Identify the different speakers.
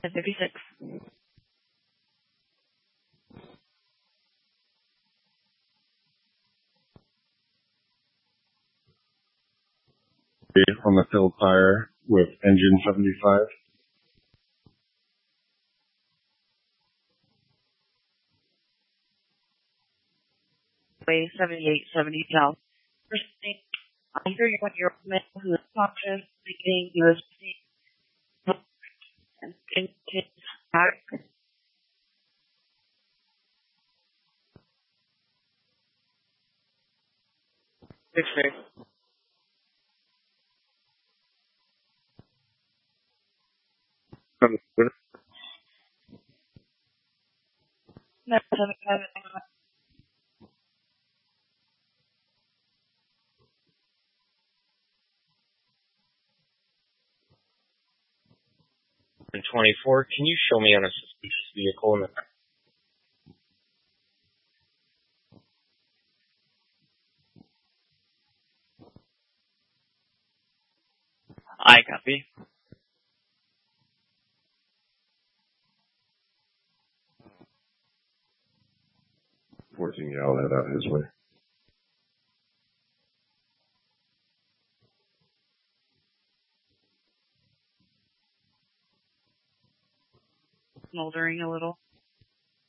Speaker 1: 56.
Speaker 2: On the field tire with engine 75.
Speaker 1: Way 7870 South. I hear you want your man who is conscious, leading USC and into back. Picture. No, 75.
Speaker 3: 24, can you show me on a suspicious vehicle in the
Speaker 4: I copy.
Speaker 2: Forcing y'all head out his way.
Speaker 1: Smoldering a little.